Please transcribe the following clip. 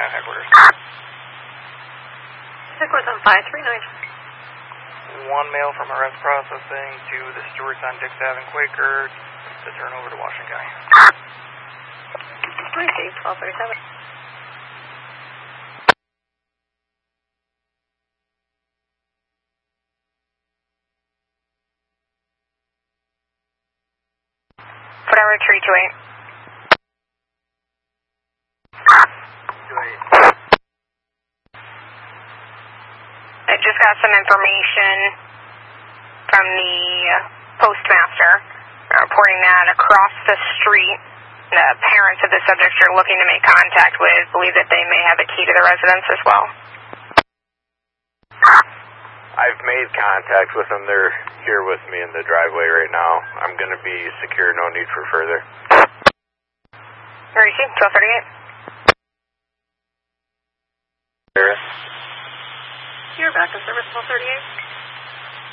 headquarters. Headquarters on 539. One mail from arrest processing to the Stewarts on Dix Ave and Quaker to turn over to Washington County. Okay, 1237. Whatever, 328. 2-8. I just got some information from the postmaster reporting that across the street, the parents of the subjects you're looking to make contact with believe that they may have a key to the residence as well. I've made contact with them. They're here with me in the driveway right now. I'm going to be secure, no need for further. Where is he? 1238. Sarah? You're back in service, 1238.